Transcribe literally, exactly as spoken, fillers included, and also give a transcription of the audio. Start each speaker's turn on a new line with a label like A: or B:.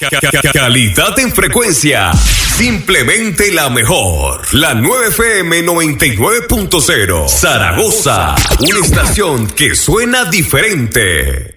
A: Calidad en frecuencia. Simplemente la mejor. La nueve F M noventa y nueve punto cero. Zaragoza. Una estación que suena diferente.